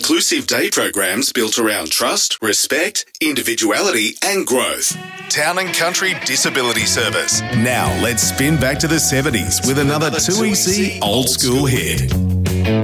inclusive day programs built around trust, respect, individuality and growth. Town and Country Disability Service. Now let's spin back to the 70s with another 2EC old school hit.